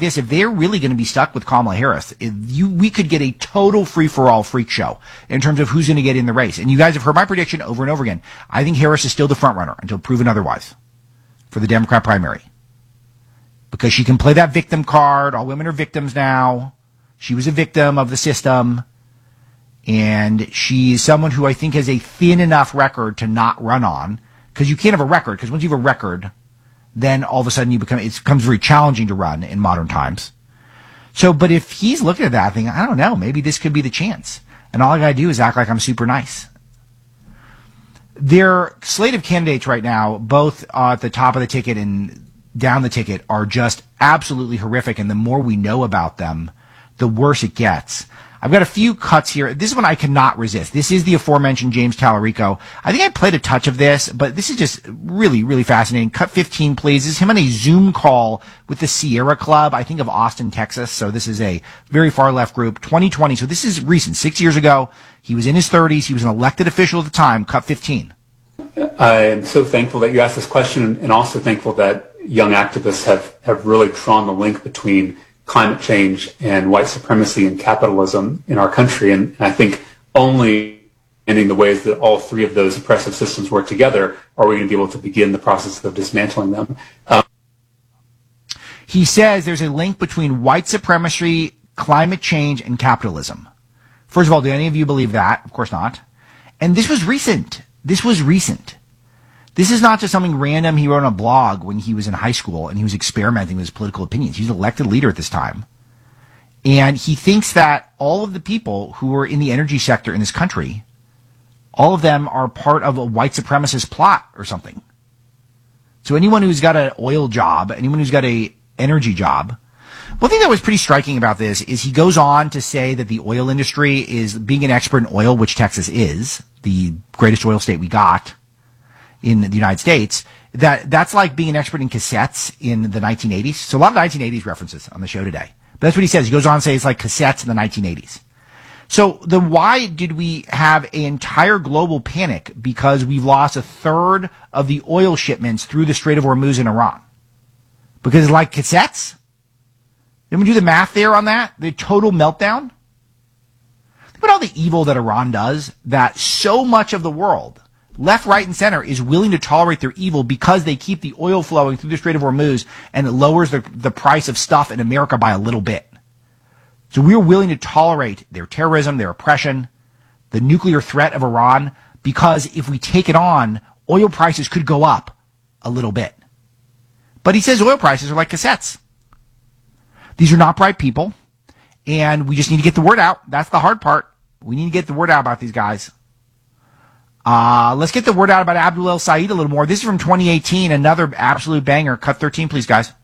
this. If they're really going to be stuck with Kamala Harris, we could get a total free-for-all freak show in terms of who's going to get in the race. And you guys have heard my prediction over and over again. I think Harris is still the front runner until proven otherwise for the Democrat primary. Because she can play that victim card. All women are victims now. She was a victim of the system. And she's someone who I think has a thin enough record to not run on. Because you can't have a record. Because once you have a record, then all of a sudden it becomes very challenging to run in modern times. So, but if he's looking at that thing, I don't know, maybe this could be the chance. And all I gotta do is act like I'm super nice. Their slate of candidates right now, both at the top of the ticket and down the ticket, are just absolutely horrific. And the more we know about them, the worse it gets. I've got a few cuts here. This is one I cannot resist. This is the aforementioned James Tallarico. I think I played a touch of this, but this is just really, really fascinating. Cut 15, please. This is him on a Zoom call with the Sierra Club, I think of Austin, Texas. So this is a very far left group. 2020. So this is recent. 6 years ago. He was in his 30s. He was an elected official at the time. Cut 15. I am so thankful that you asked this question, and also thankful that young activists have really drawn the link between climate change and white supremacy and capitalism in our country. And I think only in the ways that all three of those oppressive systems work together are we going to be able to begin the process of dismantling them. He says there's a link between white supremacy, climate change, and capitalism. First of all, do any of you believe that? Of course not. And this was recent. This was recent. This is not just something random he wrote on a blog when he was in high school and he was experimenting with his political opinions. He's an elected leader at this time. And he thinks that all of the people who are in the energy sector in this country, all of them are part of a white supremacist plot or something. So anyone who's got an oil job, anyone who's got a energy job. One thing that was pretty striking about this is he goes on to say that the oil industry is being an expert in oil, which Texas is, the greatest oil state we got in the United States, that's like being an expert in cassettes in the 1980s. So a lot of 1980s references on the show today. But that's what he says. He goes on to say it's like cassettes in the 1980s. So then why did we have an entire global panic? Because we've lost a third of the oil shipments through the Strait of Hormuz in Iran. Because it's like cassettes? Did we do the math there on that? The total meltdown? Think about all the evil that Iran does, that so much of the world, left, right, and center, is willing to tolerate their evil because they keep the oil flowing through the Strait of Hormuz, and it lowers the price of stuff in America by a little bit. So we're willing to tolerate their terrorism, their oppression, the nuclear threat of Iran, because if we take it on, oil prices could go up a little bit. But he says oil prices are like cassettes. These are not bright people, and we just need to get the word out. That's the hard part. We need to get the word out about these guys. Let's get the word out about Abdul El-Sayed a little more. This is from 2018, another absolute banger. Cut 13, please, guys.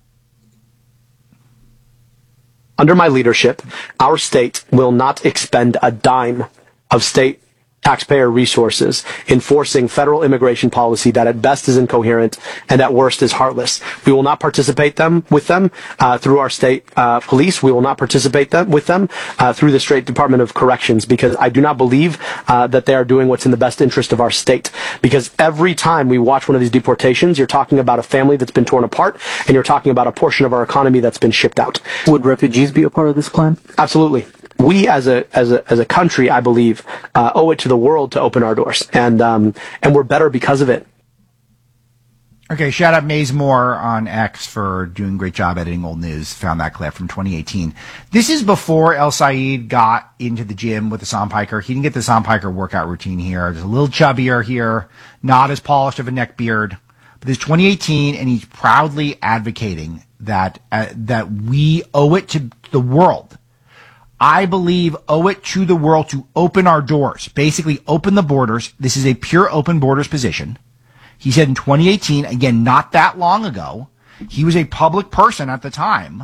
Under my leadership, our state will not expend a dime of state taxpayer resources enforcing federal immigration policy that at best is incoherent and at worst is heartless. We will not participate with them through our state police. We will not participate with them through the State Department of Corrections, because I do not believe that they are doing what's in the best interest of our state. Because every time we watch one of these deportations, you're talking about a family that's been torn apart, and you're talking about a portion of our economy that's been shipped out. Would refugees be a part of this plan? Absolutely. We as a country, I believe, owe it to the world to open our doors, and we're better because of it. Okay, shout out Maze Moore on X for doing a great job editing old news. Found that clip from 2018. This is before El-Sayed got into the gym with the Sondpiker. He didn't get the Sondpiker workout routine here. There's a little chubbier here, not as polished of a neck beard. But this is 2018, and he's proudly advocating that we owe it to the world. I believe owe it to the world to open our doors, basically open the borders. This is a pure open borders position. He said in 2018, again, not that long ago, he was a public person at the time.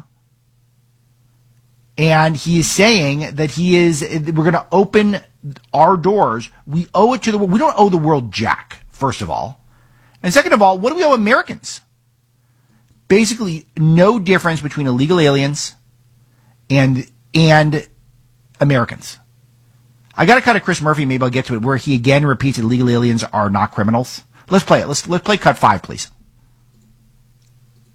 And he is saying that we're going to open our doors. We owe it to the world. We don't owe the world jack, first of all. And second of all, what do we owe Americans? Basically, no difference between illegal aliens and Americans. I got to cut a Chris Murphy, maybe I'll get to it, where he again repeats that illegal aliens are not criminals. Let's play it. Let's play cut 5, please.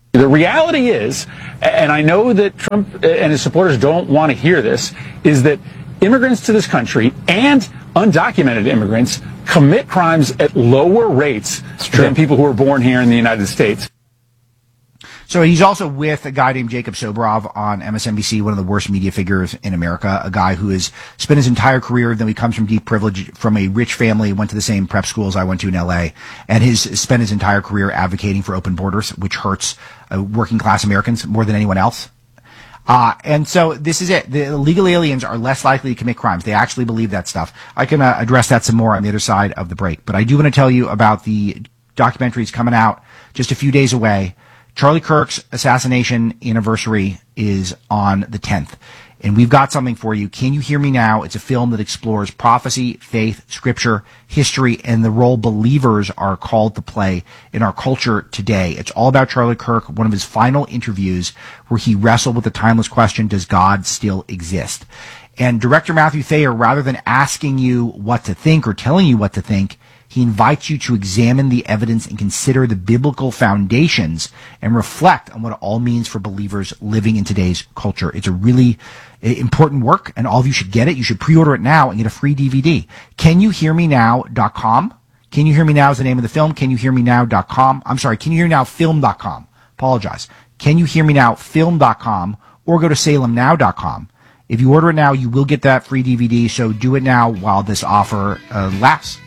The reality is, and I know that Trump and his supporters don't want to hear this, is that immigrants to this country and undocumented immigrants commit crimes at lower rates than people who are born here in the United States. So he's also with a guy named Jacob Soboroff on MSNBC, one of the worst media figures in America, a guy who has spent his entire career, then he comes from deep privilege, from a rich family, went to the same prep schools I went to in LA, and has spent his entire career advocating for open borders, which hurts working class Americans more than anyone else. And so this is it. The illegal aliens are less likely to commit crimes. They actually believe that stuff. I can address that some more on the other side of the break. But I do want to tell you about the documentaries coming out just a few days away. Charlie Kirk's assassination anniversary is on the 10th. And we've got something for you. Can You Hear Me Now? It's a film that explores prophecy, faith, scripture, history, and the role believers are called to play in our culture today. It's all about Charlie Kirk, one of his final interviews where he wrestled with the timeless question, does God still exist? And director Matthew Thayer, rather than asking you what to think or telling you what to think, he invites you to examine the evidence and consider the biblical foundations and reflect on what it all means for believers living in today's culture. It's a really important work, and all of you should get it. You should pre-order it now and get a free DVD. CanYouHearMeNow.com. Can You Hear Me Now is the name of the film. CanYouHearMeNow.com. I'm sorry, CanYouHearMeNowFilm.com. Apologize. CanYouHearMeNowFilm.com, or go to SalemNow.com. If you order it now, you will get that free DVD, so do it now while this offer lasts.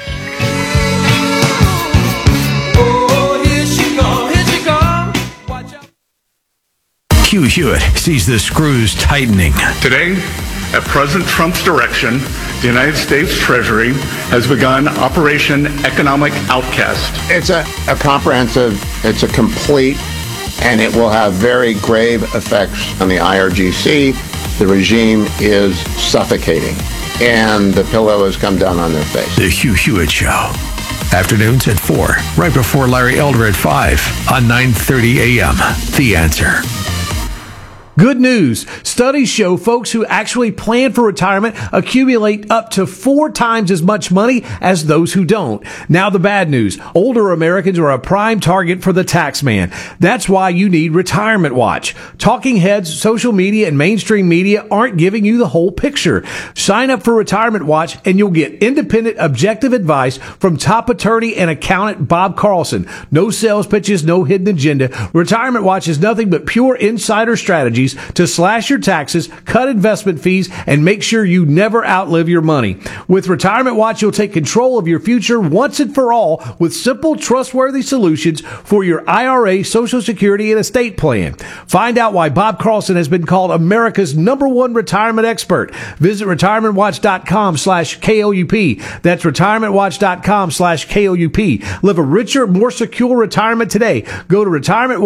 Hugh Hewitt sees the screws tightening. Today, at President Trump's direction, the United States Treasury has begun Operation Economic Outcast. It's a comprehensive, it's a complete, and it will have very grave effects on the IRGC. The regime is suffocating, and the pillow has come down on their face. The Hugh Hewitt Show. Afternoons at 4, right before Larry Elder at 5 on 9:30 a.m. The Answer. Good news. Studies show folks who actually plan for retirement accumulate up to 4 times as much money as those who don't. Now the bad news. Older Americans are a prime target for the tax man. That's why you need Retirement Watch. Talking heads, social media, and mainstream media aren't giving you the whole picture. Sign up for Retirement Watch and you'll get independent, objective advice from top attorney and accountant Bob Carlson. No sales pitches, no hidden agenda. Retirement Watch is nothing but pure insider strategy to slash your taxes, cut investment fees, and make sure you never outlive your money. With Retirement Watch, you'll take control of your future once and for all with simple, trustworthy solutions for your IRA, Social Security, and estate plan. Find out why Bob Carlson has been called America's #1 retirement expert. Visit retirementwatch.com/KOUP. That's retirementwatch.com/KOUP. Live a richer, more secure retirement today. Go to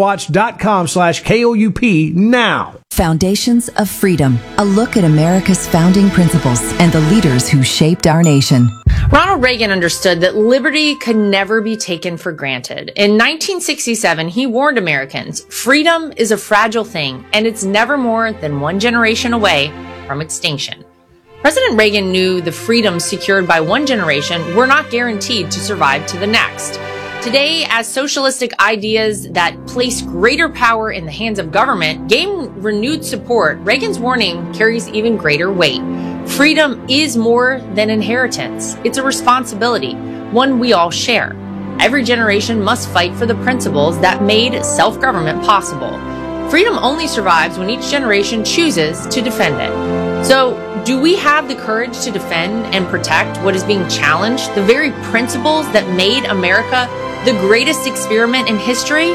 retirementwatch.com/KOUP now. Foundations of Freedom, a look at America's founding principles and the leaders who shaped our nation. Ronald Reagan understood that liberty could never be taken for granted. In 1967, he warned Americans, freedom is a fragile thing, and it's never more than one generation away from extinction. President Reagan knew the freedoms secured by one generation were not guaranteed to survive to the next. Today, as socialistic ideas that place greater power in the hands of government gain renewed support, Reagan's warning carries even greater weight. Freedom is more than inheritance. It's a responsibility, one we all share. Every generation must fight for the principles that made self-government possible. Freedom only survives when each generation chooses to defend it. So, do we have the courage to defend and protect what is being challenged, the very principles that made America the greatest experiment in history?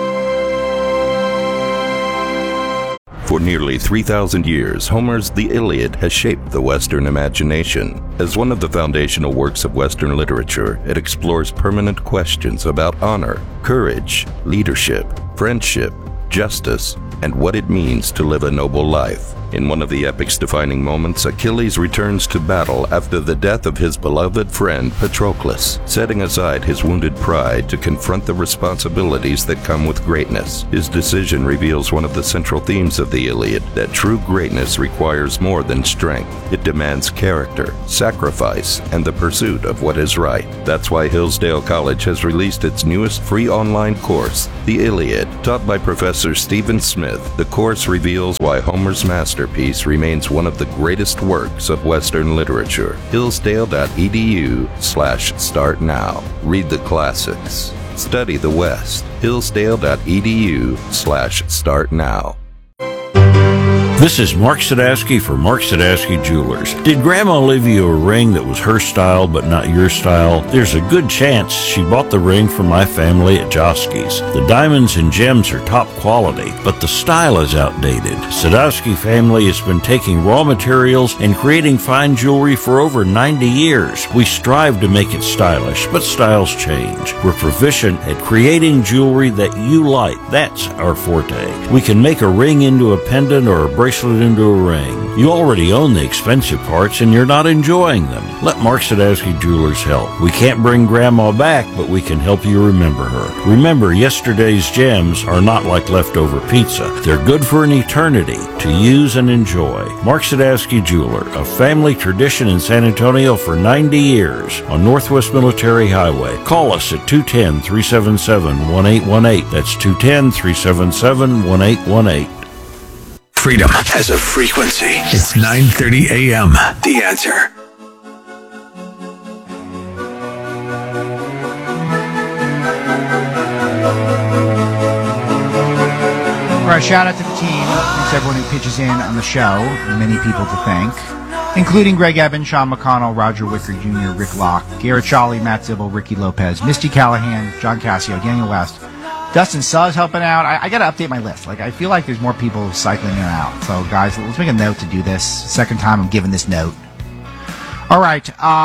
For nearly 3,000 years, Homer's The Iliad has shaped the Western imagination. As one of the foundational works of Western literature, it explores permanent questions about honor, courage, leadership, friendship, justice, and what it means to live a noble life. In one of the epic's defining moments, Achilles returns to battle after the death of his beloved friend Patroclus, setting aside his wounded pride to confront the responsibilities that come with greatness. His decision reveals one of the central themes of the Iliad, that true greatness requires more than strength. It demands character, sacrifice, and the pursuit of what is right. That's why Hillsdale College has released its newest free online course, The Iliad. Taught by Professor Stephen Smith, the course reveals why Homer's masterpiece remains one of the greatest works of Western literature. Hillsdale.edu/start now. Read the classics. Study the West. Hillsdale.edu/start now. This is Mark Sadowski for Mark Sadowski Jewelers. Did Grandma leave you a ring that was her style but not your style? There's a good chance she bought the ring from my family at Joski's. The diamonds and gems are top quality, but the style is outdated. Sadowski family has been taking raw materials and creating fine jewelry for over 90 years. We strive to make it stylish, but styles change. We're proficient at creating jewelry that you like. That's our forte. We can make a ring into a pendant or a bracelet into a ring. You already own the expensive parts and you're not enjoying them. Let Mark Sadowski Jewelers help. We can't bring Grandma back, but we can help you remember her. Remember, yesterday's gems are not like leftover pizza. They're good for an eternity to use and enjoy. Mark Sadowski Jeweler, a family tradition in San Antonio for 90 years on Northwest Military Highway. Call us at 210-377-1818. That's 210-377-1818. Freedom has a frequency. It's 9:30 a.m. The Answer. All right, shout out to the team. Thanks everyone who pitches in on the show. Many people to thank, including Greg Evans, Sean McConnell, Roger Wicker Jr., Rick Locke, Garrett Shawley, Matt Zibble, Ricky Lopez, Misty Callahan, John Cassio, Daniel West, Dustin Suzz helping out. I got to update my list. I feel like there's more people cycling in and out. So, guys, let's make a note to do this. Second time I'm giving this note. All right.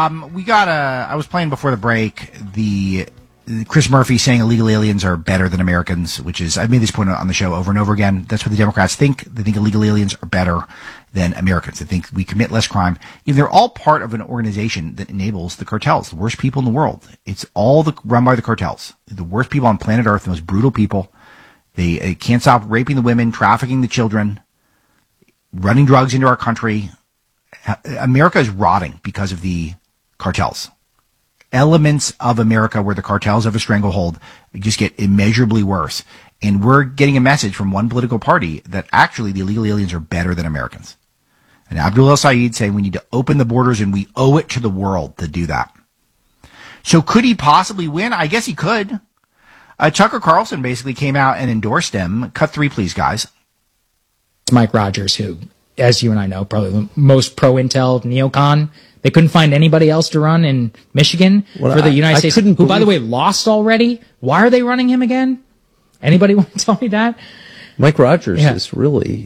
I was playing before the break the Chris Murphy saying illegal aliens are better than Americans, which is, I've made this point on the show over and over again. That's what the Democrats think. They think illegal aliens are better than Americans. They think we commit less crime. They're all part of an organization that enables the cartels, the worst people in the world. It's all run by the cartels. The worst people on planet Earth, the most brutal people. They can't stop raping the women, trafficking the children, running drugs into our country. America is rotting because of the cartels. Elements of America where the cartels have a stranglehold just get immeasurably worse. And we're getting a message from one political party that actually the illegal aliens are better than Americans. And Abdul El-Sayed saying we need to open the borders and we owe it to the world to do that. So could he possibly win? I guess he could. Tucker Carlson basically came out and endorsed him. Cut 3, please, guys. Mike Rogers, who, as you and I know, probably the most pro-intel neocon. They couldn't find anybody else to run in Michigan for the United States, who, by the way, lost already. Why are they running him again? Anybody want to tell me that? Mike Rogers is really,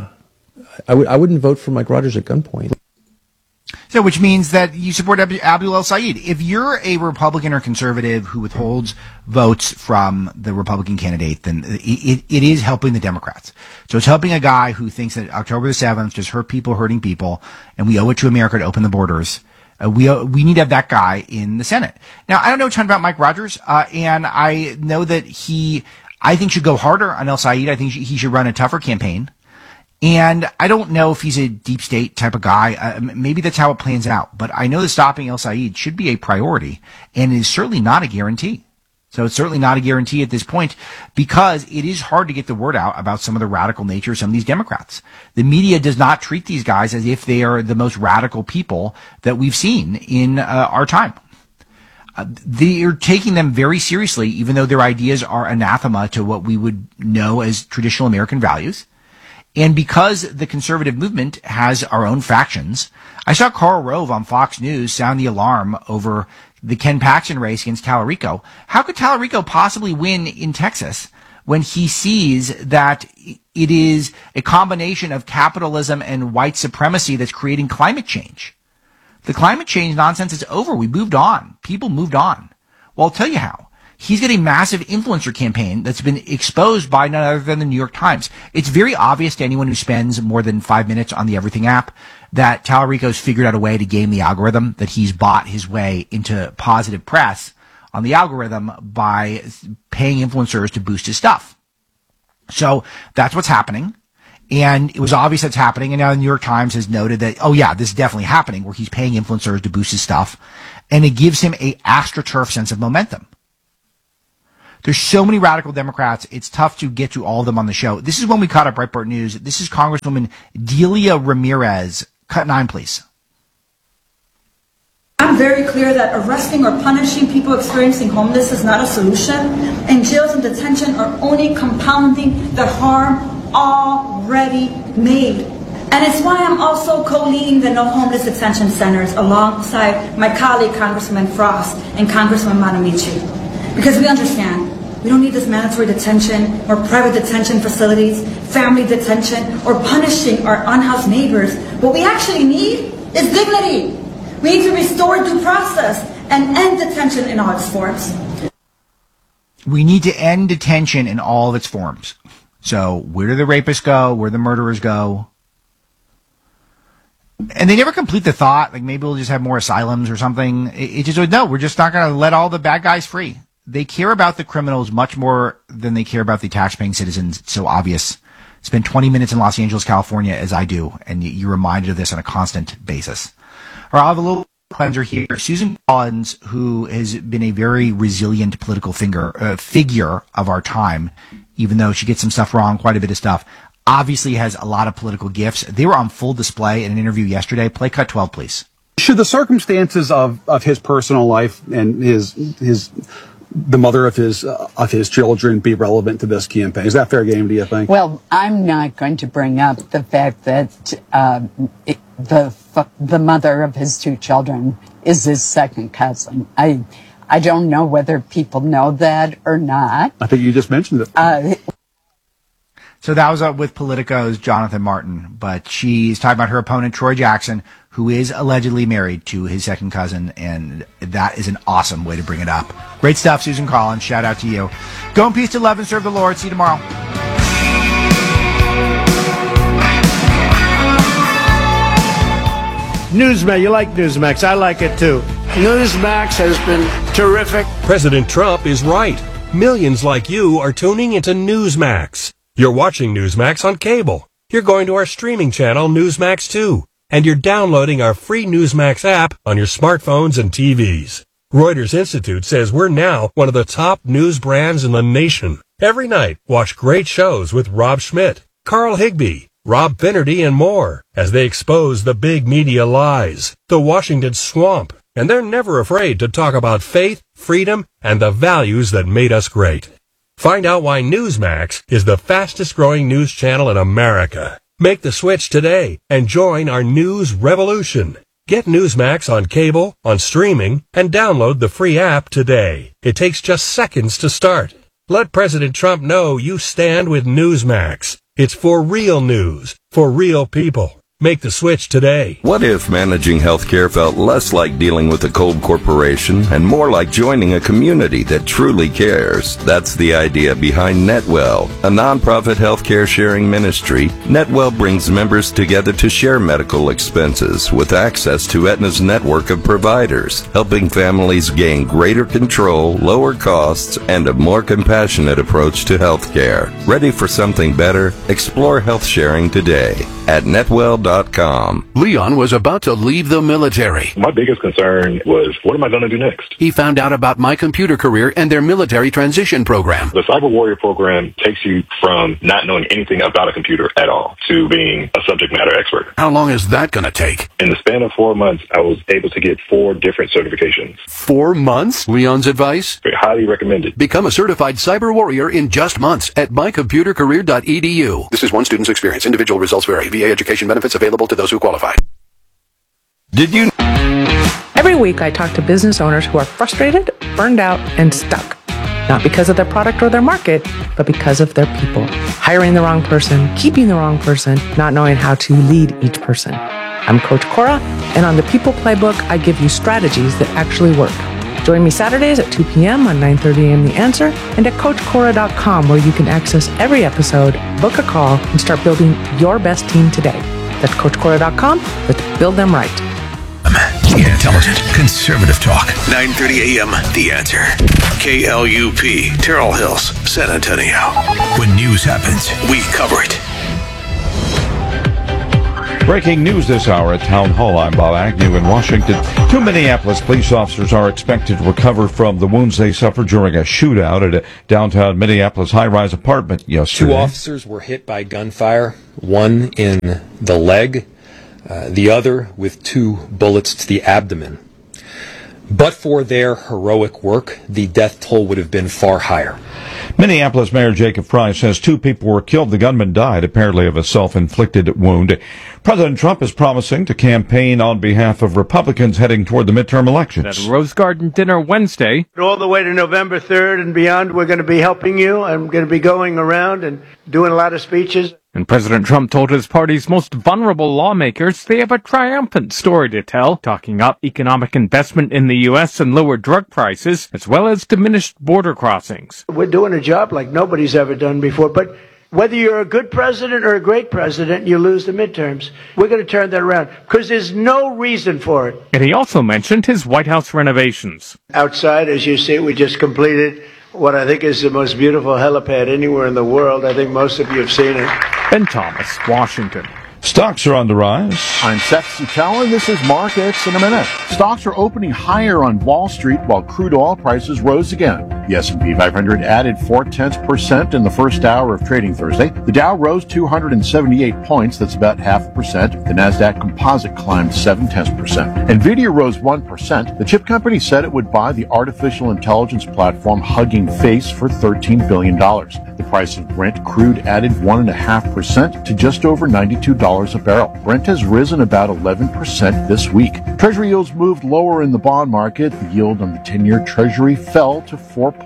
I wouldn't vote for Mike Rogers at gunpoint. So, which means that you support Abdul El-Sayed. If you're a Republican or conservative who withholds votes from the Republican candidate, then it is helping the Democrats. So it's helping a guy who thinks that October the 7th just hurt people, hurting people, and we owe it to America to open the borders. We need to have that guy in the Senate. Now, I don't know a ton about Mike Rogers, and I know that I think should go harder on El-Sayed. I think he should run a tougher campaign. And I don't know if he's a deep state type of guy. Maybe that's how it plans out. But I know that stopping El-Sayed should be a priority, and it is certainly not a guarantee. So it's certainly not a guarantee at this point because it is hard to get the word out about some of the radical nature of some of these Democrats. The media does not treat these guys as if they are the most radical people that we've seen in our time. They are taking them very seriously, even though their ideas are anathema to what we would know as traditional American values. And because the conservative movement has our own factions, I saw Karl Rove on Fox News sound the alarm over the Ken Paxton race against Tallarico. How could Tallarico possibly win in Texas when he sees that it is a combination of capitalism and white supremacy that's creating climate change? The climate change nonsense is over. We moved on. People moved on. Well, I'll tell you how. He's got a massive influencer campaign that's been exposed by none other than the New York Times. It's very obvious to anyone who spends more than 5 minutes on the Everything app that Tallarico's figured out a way to game the algorithm, that he's bought his way into positive press on the algorithm by paying influencers to boost his stuff. So that's what's happening. And it was obvious that's happening. And now the New York Times has noted that, oh yeah, this is definitely happening, where he's paying influencers to boost his stuff. And it gives him a AstroTurf sense of momentum. There's so many radical Democrats, it's tough to get to all of them on the show. This is when we caught up Breitbart News. This is Congresswoman Delia Ramirez. Cut 9, please. I'm very clear that arresting or punishing people experiencing homelessness is not a solution, and jails and detention are only compounding the harm already made. And it's why I'm also co-leading the No Homeless Detention Centers alongside my colleague Congressman Frost and Congressman Bonamici. Because we understand we don't need this mandatory detention or private detention facilities, family detention, or punishing our unhoused neighbors. What we actually need is dignity. We need to restore due process and end detention in all its forms. We need to end detention in all of its forms. So where do the rapists go? Where do the murderers go? And they never complete the thought, like maybe we'll just have more asylums or something. It just, no, we're just not going to let all the bad guys free. They care about the criminals much more than they care about the tax-paying citizens. It's so obvious. Spend 20 minutes in Los Angeles, California, as I do, and you're reminded of this on a constant basis. All right, I'll have a little cleanser here. Susan Collins, who has been a very resilient political figure of our time, even though she gets some stuff wrong, quite a bit of stuff, obviously has a lot of political gifts. They were on full display in an interview yesterday. Play cut 12, please. Should the circumstances of his personal life and the mother of his children be relevant to this campaign? Is that fair game, do you think? Well, I'm not going to bring up the fact that the mother of his two children is his second cousin. I don't know whether people know that or not. I think you just mentioned it. So that was with Politico's Jonathan Martin, but she's talking about her opponent, Troy Jackson, who is allegedly married to his second cousin, and that is an awesome way to bring it up. Great stuff, Susan Collins. Shout out to you. Go in peace to love and serve the Lord. See you tomorrow. Newsmax, you like Newsmax. I like it too. Newsmax has been terrific. President Trump is right. Millions like you are tuning into Newsmax. You're watching Newsmax on cable. You're going to our streaming channel, Newsmax 2. And you're downloading our free Newsmax app on your smartphones and TVs. Reuters Institute says we're now one of the top news brands in the nation. Every night, watch great shows with Rob Schmidt, Carl Higbie, Rob Finnerty, and more as they expose the big media lies, the Washington swamp. And they're never afraid to talk about faith, freedom, and the values that made us great. Find out why Newsmax is the fastest growing news channel in America. Make the switch today and join our news revolution. Get Newsmax on cable, on streaming, and download the free app today. It takes just seconds to start. Let President Trump know you stand with Newsmax. It's for real news, for real people. Make the switch today. What if managing healthcare felt less like dealing with a cold corporation and more like joining a community that truly cares? That's the idea behind Netwell, a nonprofit healthcare sharing ministry. Netwell brings members together to share medical expenses with access to Aetna's network of providers, helping families gain greater control, lower costs, and a more compassionate approach to healthcare. Ready for something better? Explore health sharing today at netwell.com. Leon was about to leave the military. My biggest concern was, what am I going to do next? He found out about My Computer Career and their military transition program. The Cyber Warrior program takes you from not knowing anything about a computer at all to being a subject matter expert. How long is that going to take? In the span of 4 months, I was able to get 4 different certifications. 4 months? Leon's advice? Highly recommended. Become a certified cyber warrior in just months at mycomputercareer.edu. This is one student's experience. Individual results vary. VA education benefits available to those who qualify. Did you? Every week I talk to business owners who are frustrated, burned out, and stuck. Not because of their product or their market, but because of their people. Hiring the wrong person, keeping the wrong person, not knowing how to lead each person. I'm Coach Cora, and on the People Playbook, I give you strategies that actually work. Join me Saturdays at 2 p.m. on 9:30 a.m. The Answer and at CoachCora.com, where you can access every episode, book a call, and start building your best team today. That's CoachCora.com. Let's build them right. Intelligent, conservative talk. 9:30 a.m. The Answer. KLUP, Terrell Hills, San Antonio. When news happens, we cover it. Breaking news this hour at Town Hall. I'm Bob Agnew in Washington. 2 Minneapolis police officers are expected to recover from the wounds they suffered during a shootout at a downtown Minneapolis high-rise apartment yesterday. 2 officers were hit by gunfire, one in the leg, the other with 2 bullets to the abdomen. But for their heroic work, the death toll would have been far higher. Minneapolis Mayor Jacob Frey says 2 people were killed. The gunman died, apparently of a self-inflicted wound. President Trump is promising to campaign on behalf of Republicans heading toward the midterm elections. At a Rose Garden dinner Wednesday. All the way to November 3rd and beyond, we're going to be helping you. I'm going to be going around and doing a lot of speeches. And President Trump told his party's most vulnerable lawmakers they have a triumphant story to tell, talking up economic investment in the U.S. and lower drug prices, as well as diminished border crossings. We're doing a job like nobody's ever done before, but whether you're a good president or a great president, you lose the midterms. We're going to turn that around because there's no reason for it. And he also mentioned his White House renovations. Outside, as you see, we just completed what I think is the most beautiful helipad anywhere in the world. I think most of you have seen it. Ben Thomas, Washington. Stocks are on the rise. I'm Seth Sutella, and this is Markets in a Minute. Stocks are opening higher on Wall Street while crude oil prices rose again. The S&P 500 added 0.4% in the first hour of trading Thursday. The Dow rose 278 points, that's about 0.5%. The Nasdaq Composite climbed 0.7%. Nvidia rose 1%. The chip company said it would buy the artificial intelligence platform Hugging Face for $13 billion. The price of Brent crude added 1.5% to just over $92 a barrel. Brent has risen about 11% this week. Treasury yields moved lower in the bond market. The yield on the 10-year Treasury fell to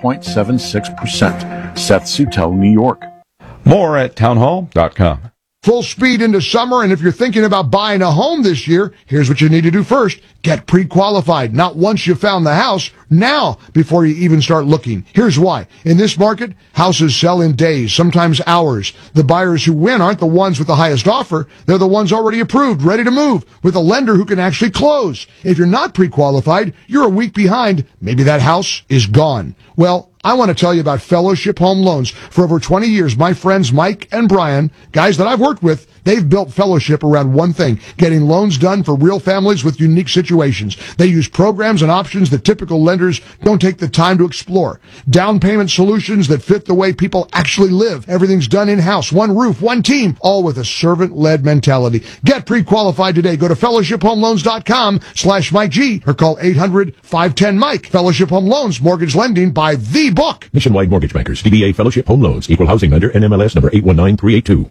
4.76%. Seth Sutell, New York. More at townhall.com. Full speed into summer, and if you're thinking about buying a home this year, here's what you need to do first. Get pre-qualified. Not once you found the house, now, before you even start looking. Here's why. In this market, houses sell in days, sometimes hours. The buyers who win aren't the ones with the highest offer. They're the ones already approved, ready to move, with a lender who can actually close. If you're not pre-qualified, you're a week behind. Maybe that house is gone. Well, I want to tell you about Fellowship Home Loans. For over 20 years, my friends Mike and Brian, guys that I've worked with, they've built Fellowship around one thing, getting loans done for real families with unique situations. They use programs and options that typical lenders don't take the time to explore. Down payment solutions that fit the way people actually live. Everything's done in-house, one roof, one team, all with a servant-led mentality. Get pre-qualified today. Go to fellowshiphomeloans.com/Mike G or call 800-510-MIKE. Fellowship Home Loans, mortgage lending by the book. Nationwide Mortgage Bankers, DBA Fellowship Home Loans, Equal Housing Lender, NMLS number 819382.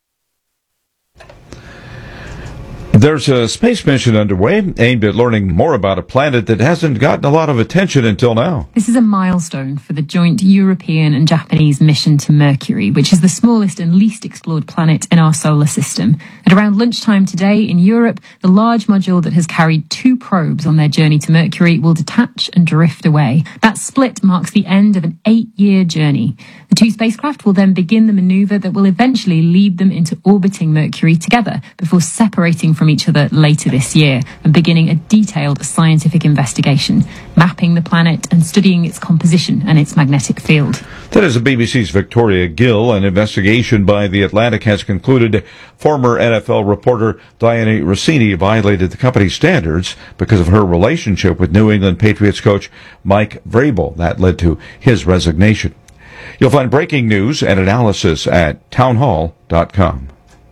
There's a space mission underway aimed at learning more about a planet that hasn't gotten a lot of attention until now. This is a milestone for the joint European and Japanese mission to Mercury, which is the smallest and least explored planet in our solar system. At around lunchtime today in Europe, the large module that has carried 2 probes on their journey to Mercury will detach and drift away. That split marks the end of an 8-year journey. The 2 spacecraft will then begin the maneuver that will eventually lead them into orbiting Mercury together before separating from each other later this year and beginning a detailed scientific investigation, mapping the planet and studying its composition and its magnetic field. That is the BBC's Victoria Gill. An investigation by The Atlantic has concluded former NFL reporter Diana Rossini violated the company's standards because of her relationship with New England Patriots coach Mike Vrabel. That led to his resignation. You'll find breaking news and analysis at townhall.com.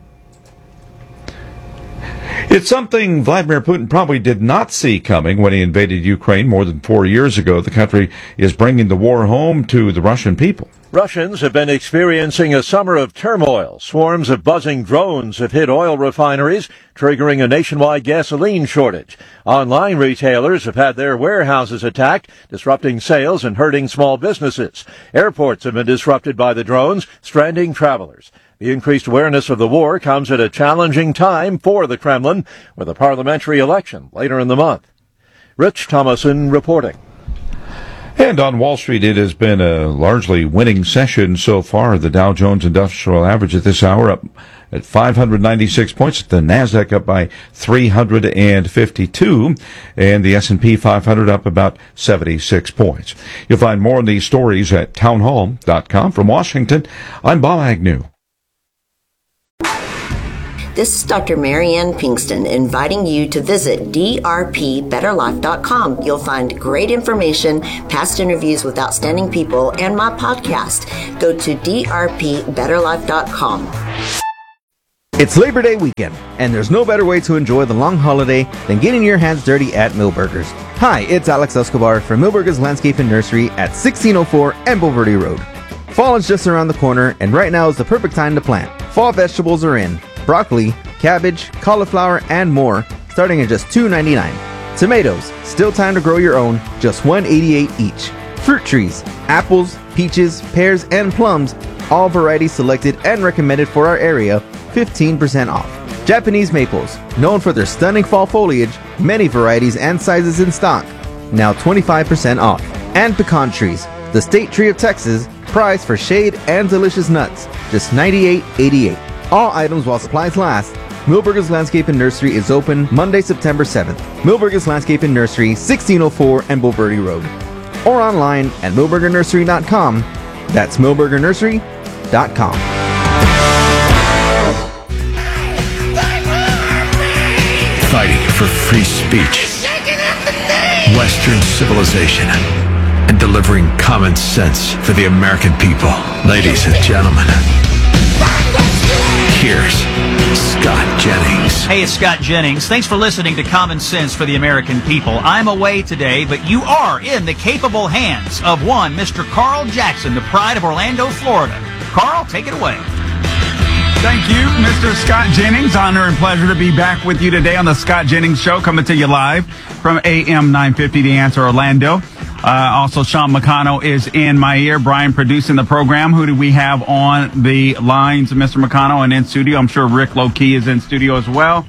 It's something Vladimir Putin probably did not see coming when he invaded Ukraine more than 4 years ago. The country is bringing the war home to the Russian people. Russians have been experiencing a summer of turmoil. Swarms of buzzing drones have hit oil refineries, triggering a nationwide gasoline shortage. Online retailers have had their warehouses attacked, disrupting sales and hurting small businesses. Airports have been disrupted by the drones, stranding travelers. The increased awareness of the war comes at a challenging time for the Kremlin, with a parliamentary election later in the month. Rich Thomason reporting. And on Wall Street, it has been a largely winning session so far. The Dow Jones Industrial Average at this hour up at 596 points. The Nasdaq up by 352, and the S&P 500 up about 76 points. You'll find more on these stories at townhall.com. From Washington, I'm Bob Agnew. This is Dr. Marianne Pinkston inviting you to visit drpbetterlife.com. You'll find great information, past interviews with outstanding people, and my podcast. Go to drpbetterlife.com. It's Labor Day weekend, and there's no better way to enjoy the long holiday than getting your hands dirty at Millburgers. Hi, it's Alex Escobar from Millburgers Landscape and Nursery at 1604 Amble Verde Road. Fall is just around the corner, and right now is the perfect time to plant. Fall vegetables are in. Broccoli, cabbage, cauliflower, and more, starting at just $2.99. Tomatoes, still time to grow your own, just $1.88 each. Fruit trees, apples, peaches, pears, and plums, all varieties selected and recommended for our area, 15% off. Japanese maples, known for their stunning fall foliage, many varieties and sizes in stock, now 25% off. And pecan trees, the state tree of Texas, prized for shade and delicious nuts, just $98.88. All items while supplies last. Millburgers Landscape and Nursery is open Monday, September 7th. Millburgers Landscape and Nursery, 1604 Amble Verde Road. Or online at millburgernursery.com. That's millburgernursery.com. Fighting for free speech, Western civilization, and delivering common sense for the American people. Ladies and gentlemen, here's Scott Jennings. Hey, it's Scott Jennings. Thanks for listening to Common Sense for the American People. I'm away today, but you are in the capable hands of one Mr. Carl Jackson, the pride of Orlando, Florida. Carl, take it away. Thank you, Mr. Scott Jennings. Honor and pleasure to be back with you today on the Scott Jennings Show, coming to you live from AM 950, The Answer, Orlando. Also, Sean McConnell is in my ear. Brian producing the program. Who do we have on the lines, Mr. McConnell, and in studio? I'm sure Rick Low-Key is in studio as well.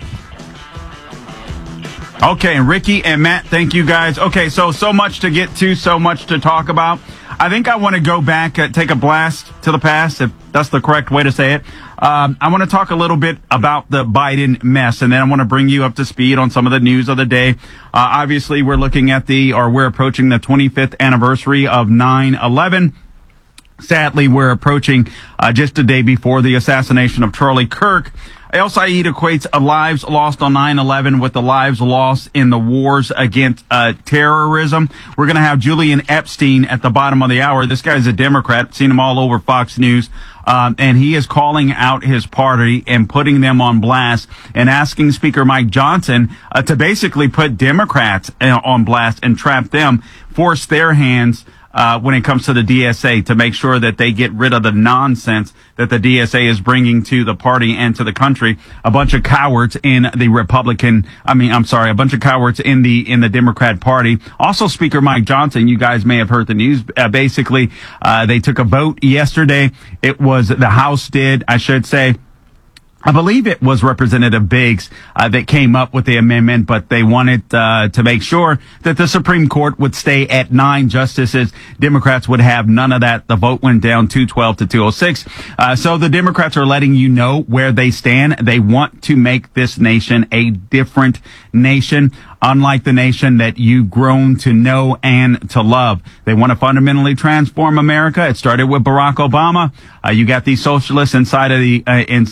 Okay, and Ricky and Matt, thank you guys. Okay, so much to get to, so much to talk about. I think I want to go back, take a blast to the past, if that's the correct way to say it. I want to talk a little bit about the Biden mess, and then I want to bring you up to speed on some of the news of the day. Obviously, we're approaching the 25th anniversary of 9/11. Sadly, we're approaching just a day before the assassination of Charlie Kirk. El Sayed equates lives lost on 9/11 with the lives lost in the wars against terrorism. We're going to have Julian Epstein at the bottom of the hour. This guy's a Democrat. Seen him all over Fox News. And he is calling out his party and putting them on blast and asking Speaker Mike Johnson to basically put Democrats on blast and trap them, force their hands when it comes to the DSA, to make sure that they get rid of the nonsense that the DSA is bringing to the party and to the country. A bunch of cowards in the a bunch of cowards in the Democrat Party. Also, Speaker Mike Johnson, you guys may have heard the news. Basically, they took a vote yesterday. It was the House did, I should say. I believe it was Representative Biggs that came up with the amendment, but they wanted to make sure that the Supreme Court would stay at 9 justices. Democrats would have none of that. The vote went down 212 to 206. So the Democrats are letting you know where they stand. They want to make this nation a different nation, unlike the nation that you've grown to know and to love. They want to fundamentally transform America. It started with Barack Obama. You got these socialists inside of the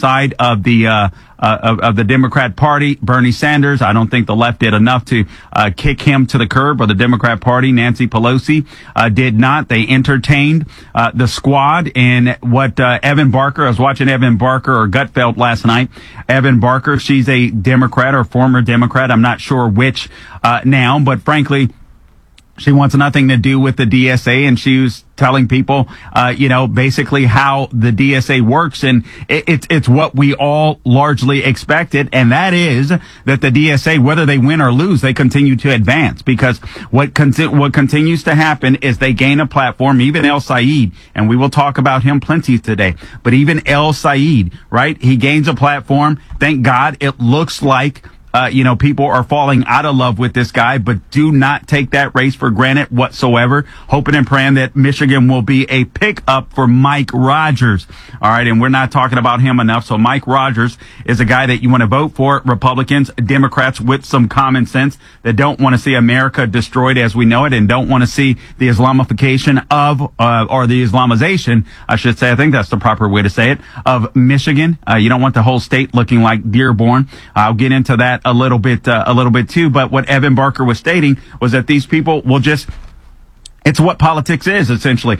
Democrat Party. Bernie Sanders, I don't think the left did enough to kick him to the curb, or the Democrat Party. Nancy Pelosi did not. They entertained the squad. And what Evan Barker, I was watching Evan Barker or Gutfeld last night. Evan Barker, she's a Democrat or former Democrat. I'm not sure which now, but frankly, she wants nothing to do with the DSA, and she was telling people, basically how the DSA works, and it's what we all largely expected, and that is that the DSA, whether they win or lose, they continue to advance, because what continues to happen is they gain a platform. Even El Sayed, and we will talk about him plenty today, but even El Sayed, right? He gains a platform. Thank God it looks like people are falling out of love with this guy, but do not take that race for granted whatsoever. Hoping and praying that Michigan will be a pickup for Mike Rogers. All right. And we're not talking about him enough. So Mike Rogers is a guy that you want to vote for. Republicans, Democrats with some common sense that don't want to see America destroyed as we know it and don't want to see the Islamification of, or the Islamization, I should say. I think that's the proper way to say it, of Michigan. You don't want the whole state looking like Dearborn. I'll get into that a little bit too. But what Evan Barker was stating was that these people will just, it's what politics is, essentially.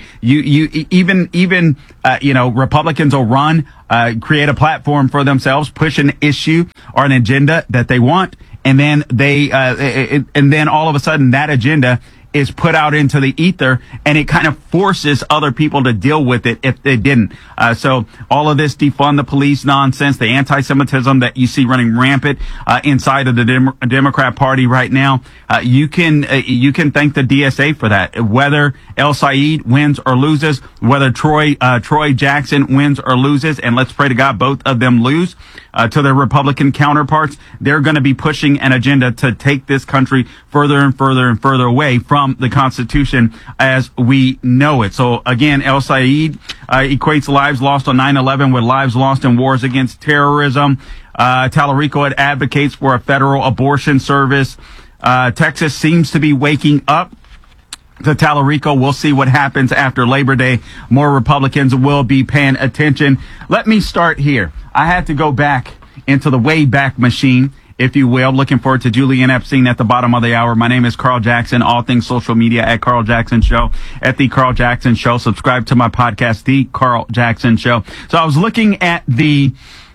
Republicans will run, create a platform for themselves, push an issue or an agenda that they want, and then and then all of a sudden that agenda is put out into the ether, and it kind of forces other people to deal with it if they didn't. So all of this defund the police nonsense, the anti-Semitism that you see running rampant inside of the Democrat Party right now, you can thank the DSA for that. Whether El Said wins or loses, whether Troy Jackson wins or loses, and let's pray to God both of them lose to their Republican counterparts, they're going to be pushing an agenda to take this country further and further and further away from the Constitution as we know it. So again, El Said equates lives lost on 9/11 with lives lost in wars against terrorism. Tallarico advocates for a federal abortion service. Texas seems to be waking up to Tallarico. We'll see what happens after Labor Day. More Republicans will be paying attention. Let me start here. I had to go back into the Wayback Machine, if you will. Looking forward to Julian Epstein at the bottom of the hour. My name is Carl Jackson. All things social media at Carl Jackson Show, at The Carl Jackson Show. Subscribe to my podcast, The Carl Jackson Show. So I was looking at the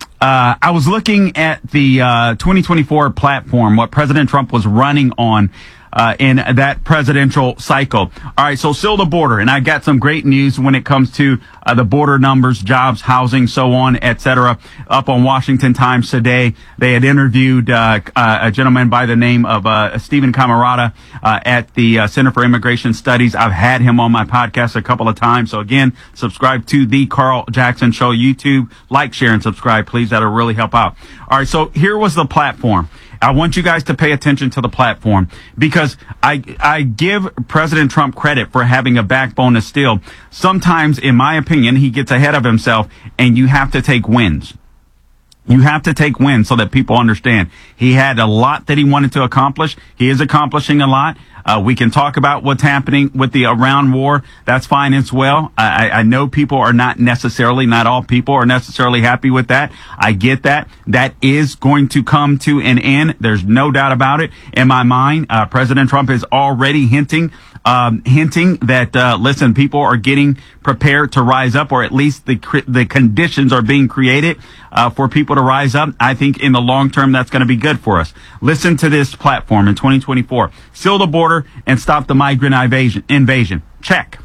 2024 platform, what President Trump was running on in that presidential cycle. All right, so still the border, and I got some great news when it comes to the border numbers, jobs, housing, so on, etc. Up on Washington Times today, they had interviewed a gentleman by the name of Stephen Camarada at the Center for Immigration Studies. I've had him on my podcast a couple of times. So again, subscribe to The Carl Jackson Show YouTube. Like, share, and subscribe, please. That'll really help out. All right, so here was the platform. I want you guys to pay attention to the platform because I give President Trump credit for having a backbone of steel. Sometimes, in my opinion, he gets ahead of himself, and you have to take wins. You have to take wins so that people understand. He had a lot that he wanted to accomplish. He is accomplishing a lot. We can talk about what's happening with the Iran war. That's fine as well. I know people are not all people are necessarily happy with that. I get that. That is going to come to an end. There's no doubt about it in my mind. President Trump is already hinting that, listen, people are getting prepared to rise up, or at least the conditions are being created for people to rise up. I think in the long term, that's going to be good for us. Listen to this platform in 2024. Seal the border and stop the migrant invasion. Check.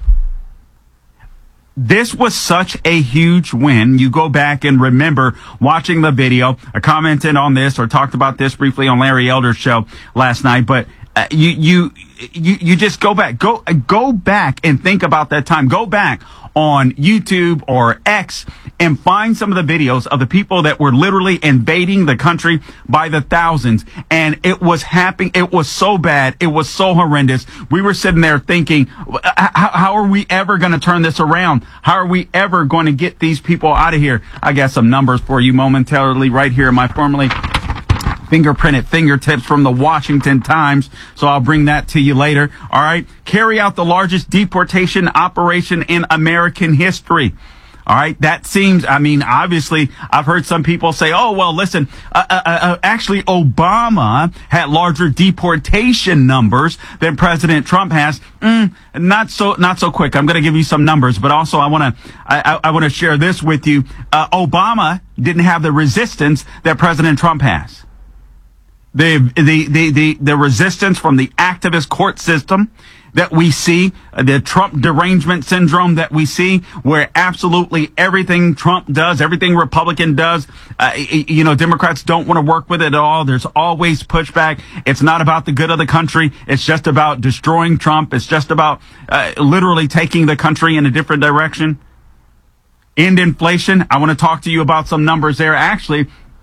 This was such a huge win. You go back and remember watching the video. I commented on this or talked about this briefly on Larry Elder's show last night, but you just go back and think about that time. Go back on YouTube or X and find some of the videos of the people that were literally invading the country by the thousands. And it was happening. It was so bad. It was so horrendous. We were sitting there thinking, how are we ever going to turn this around? How are we ever going to get these people out of here? I got some numbers for you momentarily right here in my formerly fingerprinted fingertips from the Washington Times. So I'll bring that to you later. All right. Carry out the largest deportation operation in American history. All right. That seems, obviously, I've heard some people say, oh, well, listen, actually, Obama had larger deportation numbers than President Trump has. Not so quick. I'm going to give you some numbers, but also I want to share this with you. Obama didn't have the resistance that President Trump has. The resistance from the activist court system that we see, the Trump derangement syndrome that we see, where absolutely everything Trump does, everything Republican does, Democrats don't want to work with it at all. There's always pushback. It's not about the good of the country. It's just about destroying Trump. It's just about literally taking the country in a different direction. End inflation. I want to talk to you about some numbers there. Actually,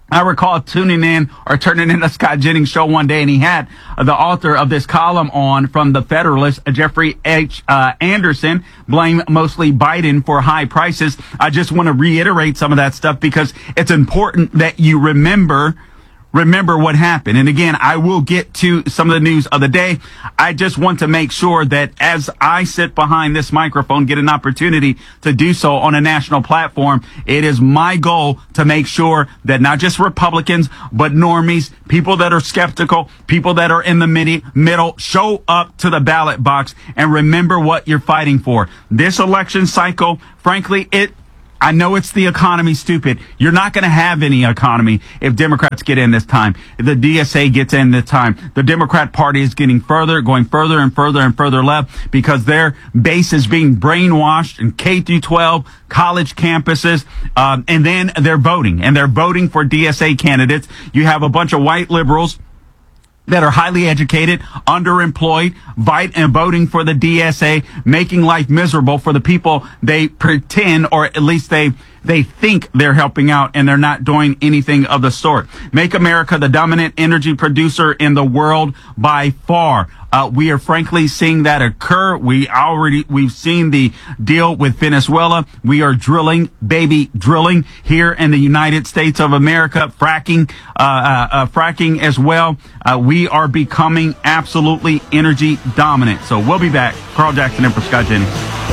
I recall tuning in or turning in a Scott Jennings show one day, and he had the author of this column on from the Federalist, Jeffrey H. Anderson, blame mostly Biden for high prices. I just want to reiterate some of that stuff because it's important that you remember what happened. And again, I will get to some of the news of the day. I just want to make sure that as I sit behind this microphone, get an opportunity to do so on a national platform, it is my goal to make sure that not just Republicans, but normies, people that are skeptical, people that are in the middle, show up to the ballot box and remember what you're fighting for. This election cycle, frankly, I know it's the economy, stupid. You're not going to have any economy if Democrats get in this time. If the DSA gets in this time. The Democrat Party is going further and further left because their base is being brainwashed in K through 12, college campuses, and then they're voting. And they're voting for DSA candidates. You have a bunch of white liberals that are highly educated, underemployed, and voting for the DSA, making life miserable for the people they pretend, or at least they think they're helping out, and they're not doing anything of the sort. Make America the dominant energy producer in the world by far. We are frankly seeing that occur. We've seen the deal with Venezuela. We are drilling here in the United States of America, fracking as well. We are becoming absolutely energy dominant. So we'll be back. Carl Jackson in for Scott Jennings.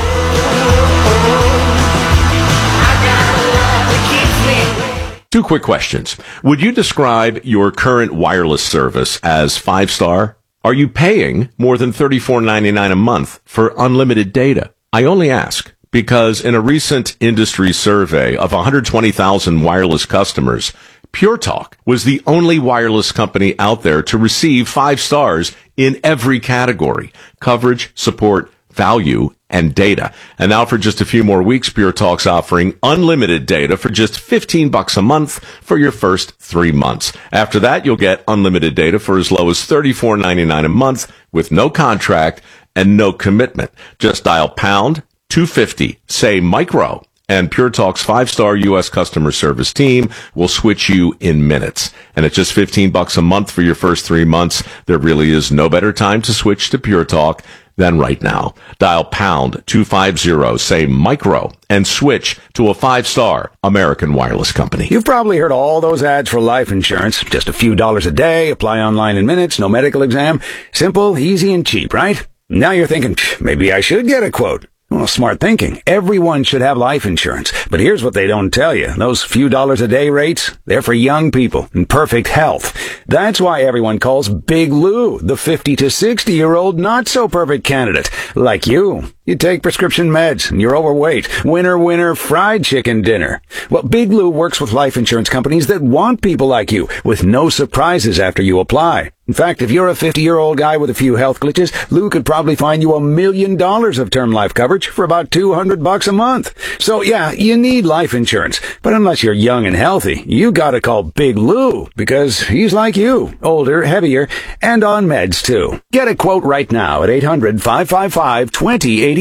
Two quick questions. Would you describe your current wireless service as 5-star? Are you paying more than $34.99 a month for unlimited data? I only ask because in a recent industry survey of 120,000 wireless customers, Pure Talk was the only wireless company out there to receive 5 stars in every category: coverage, support, value, and data. And now for just a few more weeks, Pure Talk's offering unlimited data for just $15 a month for your first 3 months. After that, you'll get unlimited data for as low as $34.99 a month with no contract and no commitment. Just dial pound 250, say micro, and Pure Talk's 5-star U.S. customer service team will switch you in minutes. And at just $15 a month for your first 3 months, there really is no better time to switch to Pure Talk than right now. Dial pound 250, say micro, and switch to a 5-star American wireless company. You've probably heard all those ads for life insurance. Just a few dollars a day, apply online in minutes, no medical exam. Simple, easy, and cheap, right? Now you're thinking, maybe I should get a quote. Well, smart thinking. Everyone should have life insurance. But here's what they don't tell you. Those few dollars a day rates, they're for young people in perfect health. That's why everyone calls Big Lou the 50 to 60-year-old not-so-perfect candidate. Like you. You take prescription meds and you're overweight. Winner, fried chicken dinner. Well, Big Lou works with life insurance companies that want people like you with no surprises after you apply. In fact, if you're a 50-year-old guy with a few health glitches, Lou could probably find you $1 million of term life coverage for about $200 a month. So yeah, you need life insurance. But unless you're young and healthy, you gotta call Big Lou because he's like you, older, heavier, and on meds too. Get a quote right now at 800-555-2085.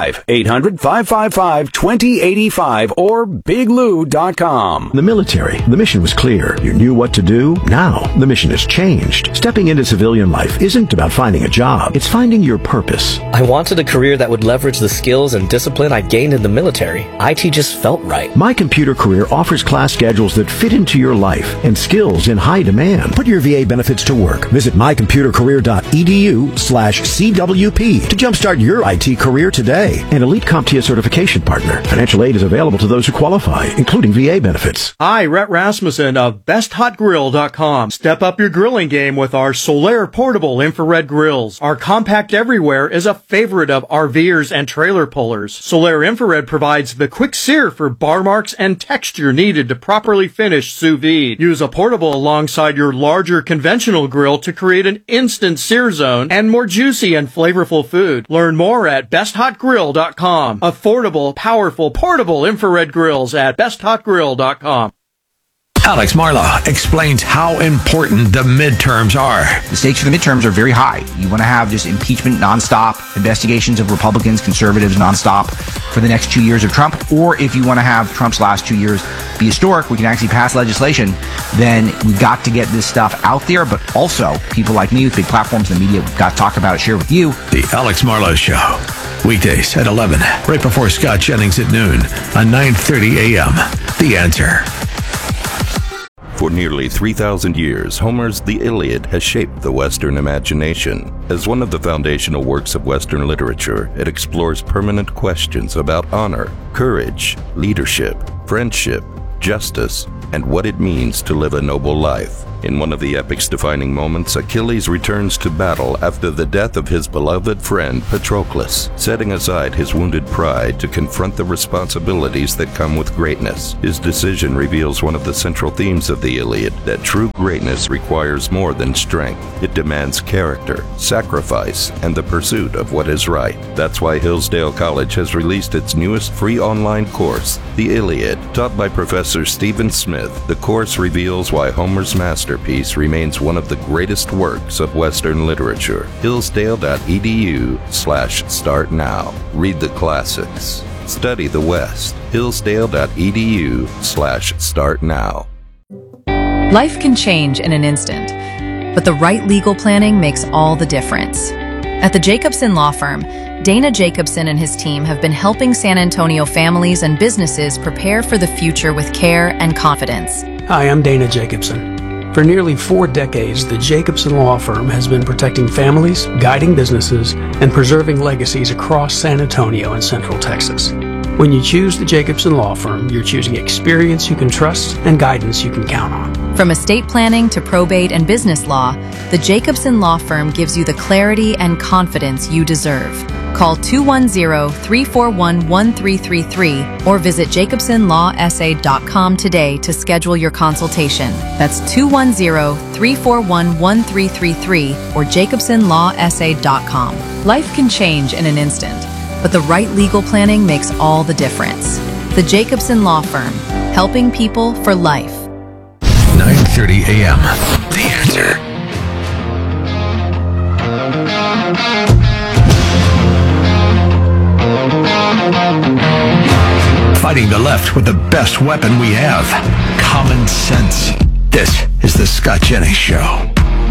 800-555-2085 or biglou.com. The military, the mission was clear. You knew what to do. Now, the mission has changed. Stepping into civilian life isn't about finding a job. It's finding your purpose. I wanted a career that would leverage the skills and discipline I gained in the military. IT just felt right. My Computer Career offers class schedules that fit into your life and skills in high demand. Put your VA benefits to work. Visit mycomputercareer.edu/CWP to jumpstart your IT career today. An elite CompTIA certification partner. Financial aid is available to those who qualify, including VA benefits. Hi, Rhett Rasmussen of BestHotGrill.com. Step up your grilling game with our Solaire portable infrared grills. Our compact everywhere is a favorite of RVers and trailer pullers. Solaire infrared provides the quick sear for bar marks and texture needed to properly finish sous vide. Use a portable alongside your larger conventional grill to create an instant sear zone and more juicy and flavorful food. Learn more at BestHotGrill.com. Affordable, powerful, portable infrared grills at BestHotGrill.com. Alex Marlow explains how important the midterms are. The stakes for the midterms are very high. You want to have just impeachment nonstop, investigations of Republicans, conservatives nonstop for the next 2 years of Trump. Or if you want to have Trump's last 2 years be historic, we can actually pass legislation, then we've got to get this stuff out there. But also, people like me with big platforms in the media, we've got to talk about it, share with you. The Alex Marlow Show. Weekdays at 11, right before Scott Jennings at noon on 9:30 a.m. The Answer. For nearly 3,000 years, Homer's The Iliad has shaped the Western imagination. As one of the foundational works of Western literature, it explores permanent questions about honor, courage, leadership, friendship, justice, and what it means to live a noble life. In one of the epic's defining moments, Achilles returns to battle after the death of his beloved friend Patroclus, setting aside his wounded pride to confront the responsibilities that come with greatness. His decision reveals one of the central themes of the Iliad, that true greatness requires more than strength. It demands character, sacrifice, and the pursuit of what is right. That's why Hillsdale College has released its newest free online course, The Iliad, taught by Professor Stephen Smith. The course reveals why Homer's masterpiece remains one of the greatest works of Western literature. Hillsdale.edu/start now. Read the classics. Study the West. Hillsdale.edu/start now. Life can change in an instant, but the right legal planning makes all the difference. At the Jacobson Law Firm, Dana Jacobson and his team have been helping San Antonio families and businesses prepare for the future with care and confidence. Hi, I'm Dana Jacobson. For nearly 4 decades, the Jacobson Law Firm has been protecting families, guiding businesses, and preserving legacies across San Antonio and Central Texas. When you choose the Jacobson Law Firm, you're choosing experience you can trust and guidance you can count on. From estate planning to probate and business law, the Jacobson Law Firm gives you the clarity and confidence you deserve. Call 210-341-1333 or visit jacobsonlawsa.com today to schedule your consultation. That's 210-341-1333 or jacobsonlawsa.com. Life can change in an instant, but the right legal planning makes all the difference. The Jacobson Law Firm, helping people for life. 9:30 a.m. The Answer. Fighting the left with the best weapon we have, common sense. This is the Scott Jennings Show.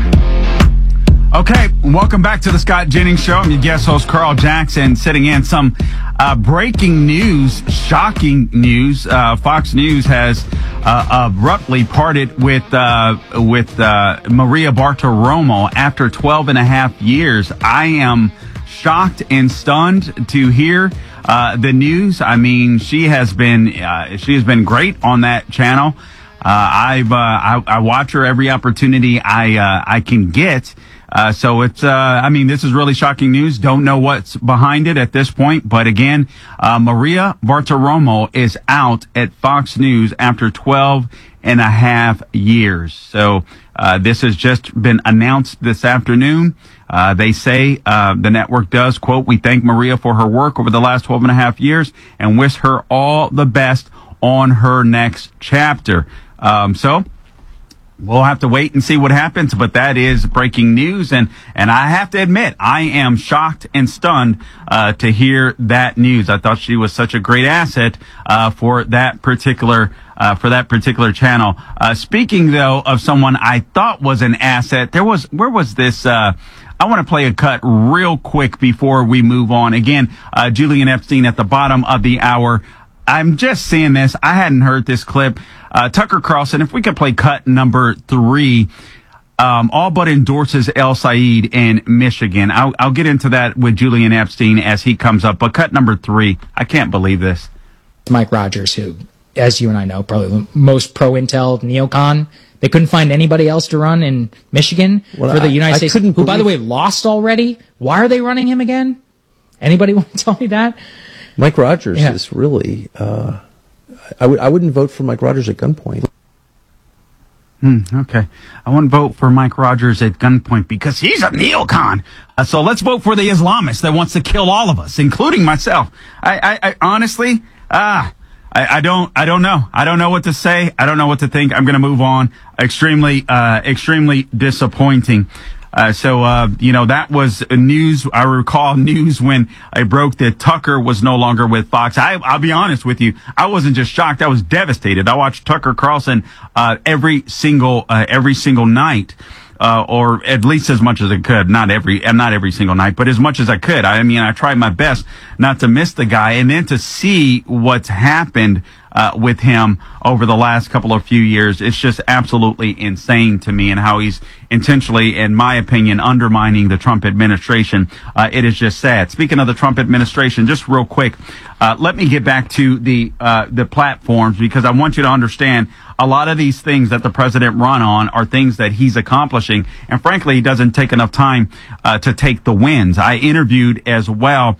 Okay, welcome back to the Scott Jennings Show. I'm your guest host, Carl Jackson, sitting in some breaking news, shocking news. Fox News has abruptly parted with Maria Bartiromo after 12 and a half years. I am shocked and stunned to hear the news. I mean, she has been great on that channel. I watch her every opportunity I can get. So it's, this is really shocking news. Don't know what's behind it at this point. But again, Maria Bartiromo is out at Fox News after 12 and a half years. So, this has just been announced this afternoon. They say, the network does, quote, "We thank Maria for her work over the last 12 and a half years and wish her all the best on her next chapter." So we'll have to wait and see what happens, but that is breaking news. And I have to admit, I am shocked and stunned, to hear that news. I thought she was such a great asset, for that particular channel. Speaking though of someone I thought was an asset, where was this, I want to play a cut real quick before we move on. Again, Julian Epstein at the bottom of the hour. I'm just seeing this. I hadn't heard this clip. Tucker Carlson, if we could play cut number 3, all but endorses El Said in Michigan. I'll get into that with Julian Epstein as he comes up. But cut number 3, I can't believe this. Mike Rogers, who, as you and I know, probably the most pro-Intel neocon. They couldn't find anybody else to run in Michigan for the United States, who, by the way, lost already. Why are they running him again? Anybody want to tell me that? Mike Rogers is really, I wouldn't vote for Mike Rogers at gunpoint. Okay. I wouldn't vote for Mike Rogers at gunpoint because he's a neocon. So let's vote for the Islamist that wants to kill all of us, including myself. I honestly, I don't know. I don't know what to say. I don't know what to think. I'm going to move on. Extremely disappointing. That was news. I recall news when I broke that Tucker was no longer with Fox. I'll be honest with you. I wasn't just shocked. I was devastated. I watched Tucker Carlson, every single night. Or at least as much as I could. Not every single night, but as much as I could. I mean, I tried my best not to miss the guy, and then to see what's happened with him over the last couple of few years. It's just absolutely insane to me, and how he's intentionally, in my opinion, undermining the Trump administration. It is just sad. Speaking of the Trump administration, just real quick, let me get back to the platforms, because I want you to understand a lot of these things that the president run on are things that he's accomplishing. And frankly, he doesn't take enough time to take the wins. I interviewed as well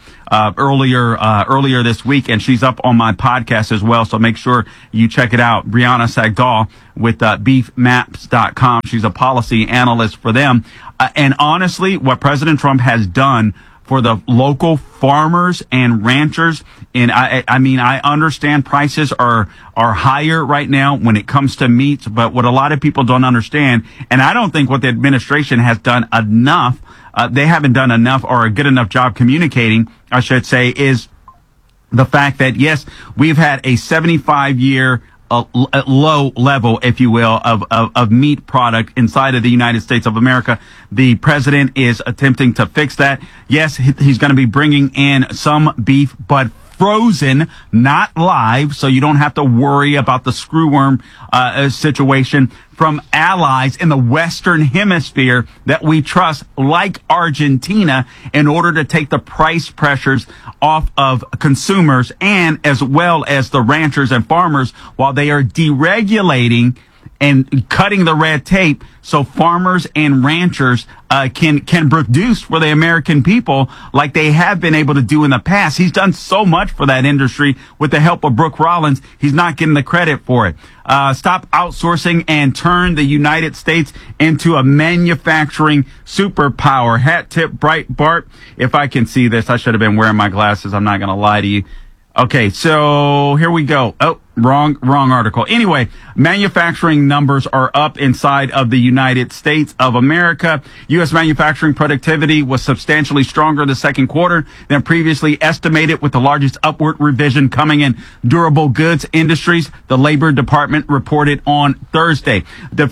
earlier this week, and she's up on my podcast as well. So make sure you check it out. Brianna Sagdahl with beefmaps.com. She's a policy analyst for them. And honestly, what President Trump has done for the local farmers and ranchers, and I mean, I understand prices are higher right now when it comes to meats, but what a lot of people don't understand, and I don't think what the administration has done enough, they haven't done enough or a good enough job communicating, I should say, is the fact that, yes, we've had a 75-year low level, if you will, of meat product inside of the United States of America. The president is attempting to fix that. Yes, he's going to be bringing in some beef, but frozen, not live, so you don't have to worry about the screwworm situation, from allies in the Western Hemisphere that we trust, like Argentina, in order to take the price pressures off of consumers, and as well as the ranchers and farmers, while they are deregulating and cutting the red tape so farmers and ranchers can produce for the American people like they have been able to do in the past. He's done so much for that industry with the help of Brooke Rollins. He's not getting the credit for it. Stop outsourcing and turn the United States into a manufacturing superpower. Hat tip, Breitbart. If I can see this, I should have been wearing my glasses. I'm not going to lie to you. Okay, so here we go. Oh, wrong article. Anyway, manufacturing numbers are up inside of the United States of America. U.S. manufacturing productivity was substantially stronger in the second quarter than previously estimated, with the largest upward revision coming in durable goods industries, the Labor Department reported on Thursday.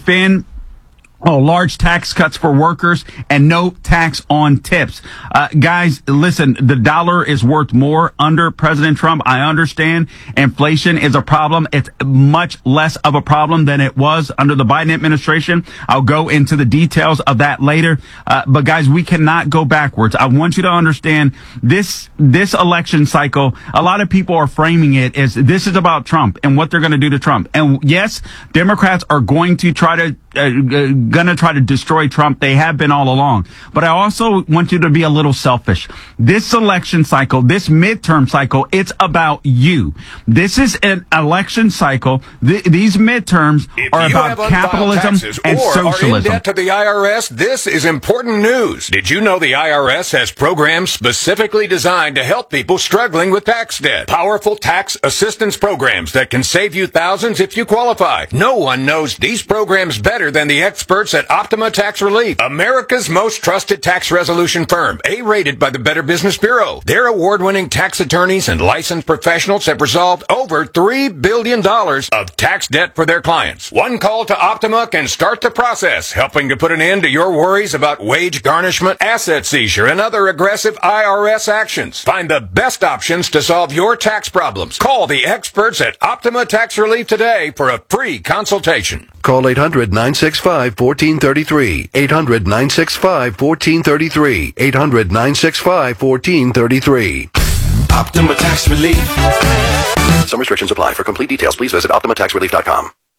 Large tax cuts for workers and no tax on tips. Guys, listen, the dollar is worth more under President Trump. I understand inflation is a problem. It's much less of a problem than it was under the Biden administration. I'll go into the details of that later. But guys, we cannot go backwards. I want you to understand this election cycle. A lot of people are framing it as this is about Trump and what they're going to do to Trump. And yes, Democrats are going to try to destroy Trump. They have been all along. But I also want you to be a little selfish. This election cycle, this midterm cycle, it's about you. This is an election cycle. These midterms are about capitalism and socialism. Are in debt to the IRS? This is important news. Did you know the IRS has programs specifically designed to help people struggling with tax debt? Powerful tax assistance programs that can save you thousands if you qualify. No one knows these programs better than the experts at Optima Tax Relief, America's most trusted tax resolution firm, A-rated by the Better Business Bureau. Their award-winning tax attorneys and licensed professionals have resolved over $3 billion of tax debt for their clients. One call to Optima can start the process, helping to put an end to your worries about wage garnishment, asset seizure, and other aggressive IRS actions. Find the best options to solve your tax problems. Call the experts at Optima Tax Relief today for a free consultation. Call 800-965-1433. 800-965-1433. 800-965-1433. Optima Tax Relief. Some restrictions apply. For complete details, please visit OptimaTaxRelief.com.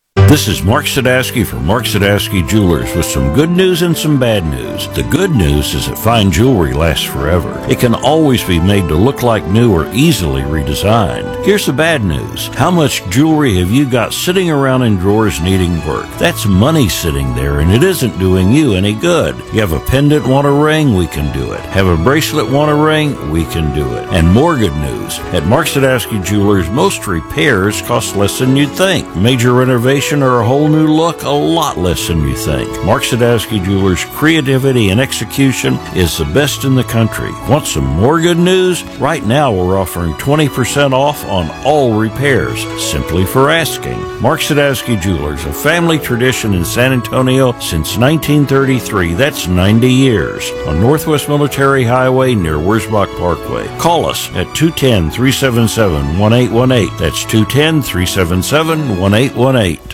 This is Mark Sadowski for Mark Sadowski Jewelers with some good news and some bad news. The good news is that fine jewelry lasts forever. It can always be made to look like new or easily redesigned. Here's the bad news. How much jewelry have you got sitting around in drawers needing work? That's money sitting there, and it isn't doing you any good. You have a pendant, want a ring? We can do it. Have a bracelet, want a ring? We can do it. And more good news. At Mark Sadowski Jewelers, most repairs cost less than you'd think. Major renovation or a whole new look, a lot less than you think. Mark Sadowski Jewelers' creativity and execution is the best in the country. Want some more good news? Right now we're offering 20% off on all repairs, simply for asking. Mark Sadowski Jewelers, a family tradition in San Antonio since 1933. That's 90 years. On Northwest Military Highway near Wurzbach Parkway. Call us at 210-377-1818. That's 210-377-1818.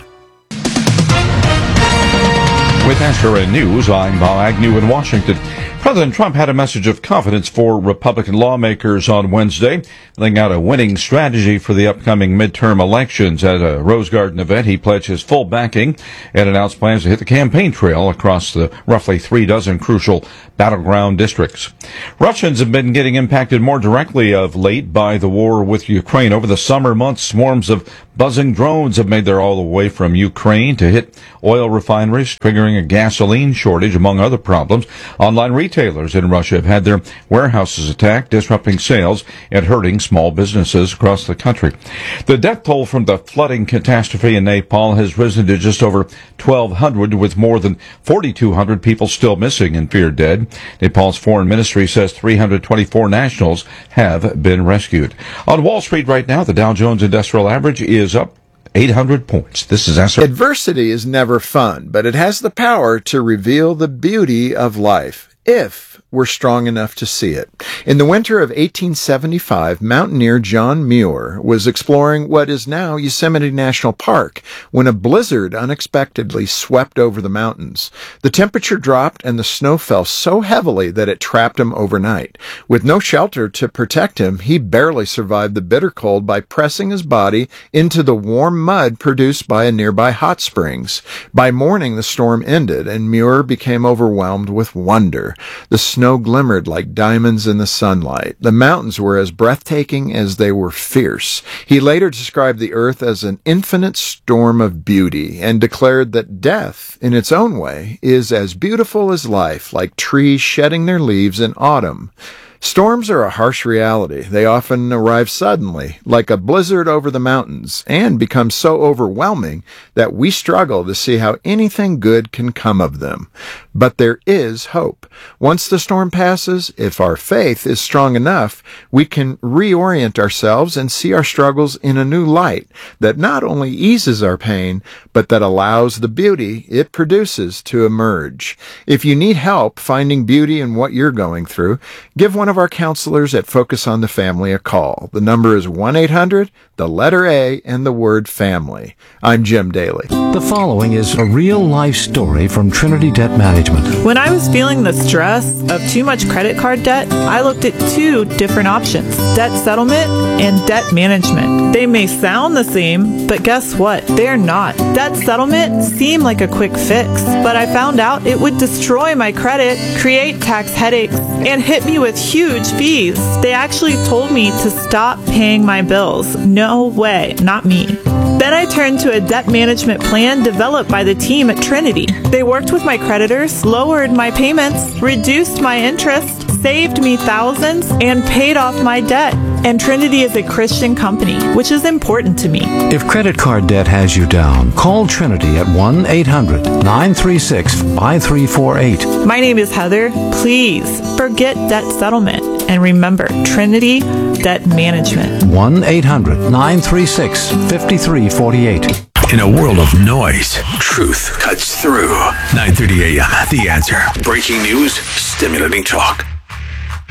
With SRN News, I'm Bob Agnew in Washington. President Trump had a message of confidence for Republican lawmakers on Wednesday, laying out a winning strategy for the upcoming midterm elections. At a Rose Garden event, he pledged his full backing and announced plans to hit the campaign trail across the roughly 36 crucial battleground districts. Russians have been getting impacted more directly of late by the war with Ukraine. Over the summer months, swarms of buzzing drones have made their all the way from Ukraine to hit oil refineries, triggering a gasoline shortage, among other problems. Online retailers in Russia have had their warehouses attacked, disrupting sales and hurting small businesses across the country. The death toll from the flooding catastrophe in Nepal has risen to just over 1,200, with more than 4,200 people still missing and feared dead. Nepal's foreign ministry says 324 nationals have been rescued. On Wall Street right now, the Dow Jones Industrial Average is up 800 points. This is SRN. Adversity is never fun, but it has the power to reveal the beauty of life, if we're strong enough to see it. In the winter of 1875, mountaineer John Muir was exploring what is now Yosemite National Park when a blizzard unexpectedly swept over the mountains. The temperature dropped and the snow fell so heavily that it trapped him overnight. With no shelter to protect him, he barely survived the bitter cold by pressing his body into the warm mud produced by a nearby hot springs. By morning, the storm ended and Muir became overwhelmed with wonder. The snow glimmered like diamonds in the sunlight. The mountains were as breathtaking as they were fierce. He later described the earth as an infinite storm of beauty and declared that death, in its own way, is as beautiful as life, like trees shedding their leaves in autumn. Storms are a harsh reality. They often arrive suddenly, like a blizzard over the mountains, and become so overwhelming that we struggle to see how anything good can come of them. But there is hope. Once the storm passes, if our faith is strong enough, we can reorient ourselves and see our struggles in a new light that not only eases our pain, but that allows the beauty it produces to emerge. If you need help finding beauty in what you're going through, give one of our counselors at Focus on the Family a call. The number is 1-800, the letter A, and the word family. I'm Jim Daly. The following is a real-life story from Trinity Debt Management. When I was feeling the stress of too much credit card debt, I looked at two different options: debt settlement and debt management. They may sound the same, but guess what? They're not. Debt settlement seemed like a quick fix, but I found out it would destroy my credit, create tax headaches, and hit me with huge fees. They actually told me to stop paying my bills. No way, not me. Then I turned to a debt management plan developed by the team at Trinity. They worked with my creditors, lowered my payments, reduced my interest, saved me thousands, and paid off my debt. And Trinity is a Christian company, which is important to me. If credit card debt has you down, call Trinity at 1-800-936-5348. My name is Heather. Please forget debt settlement and remember Trinity Debt Management. 1-800-936-5348. In a world of noise, truth cuts through. 9:30 a.m. The Answer. Breaking news, stimulating talk.